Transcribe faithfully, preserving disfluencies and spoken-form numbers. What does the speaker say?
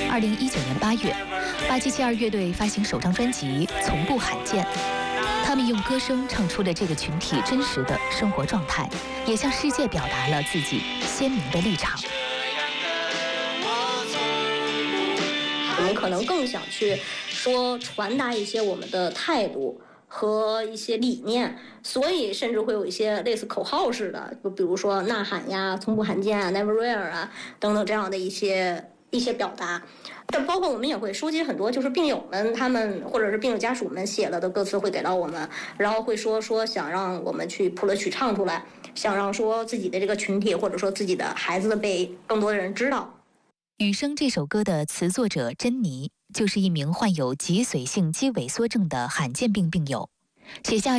二零一九年八月，八七七二乐队发行首张专辑《从不罕见》，他们用歌声唱出了这个群体真实的生活状态，也向世界表达了自己鲜明的立场。 我们可能更想去说传达一些我们的态度和一些理念，所以甚至会有一些类似口号式的，就比如说呐喊呀、从不罕见啊、never rare 啊等等这样的一些一些表达。但包括我们也会收集很多，就是病友们他们或者是病友家属们写了的歌词会给到我们，然后会说说想让我们去谱了曲唱出来，想让说自己的这个群体或者说自己的孩子被更多的人知道。 雨声这首歌的词作者珍妮就是一名患有脊髓性肌萎缩症的罕见病病友，写下